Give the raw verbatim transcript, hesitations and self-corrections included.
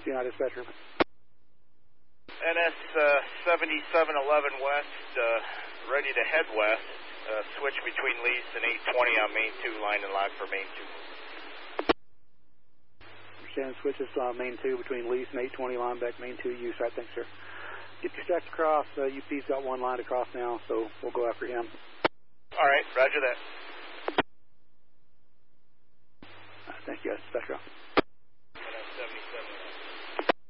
C N I dispatcher. N S uh, seventy-seven eleven West, uh, ready to head west. Uh, switch between Lease and eight twenty on main two, line and lock for main two. Understand, switches on main two between Lease and eight twenty, line back main two, use. Right, thanks, sir. Get your stacks across. Uh, U P's got one line across now, so we'll go after him. All right, roger that. Uh, thank you, guys. Dispatcher.